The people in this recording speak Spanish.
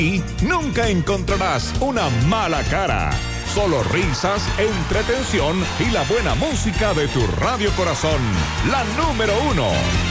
Y nunca encontrarás una mala cara. Solo risas, entretención y la buena música de tu Radio Corazón, la número 1.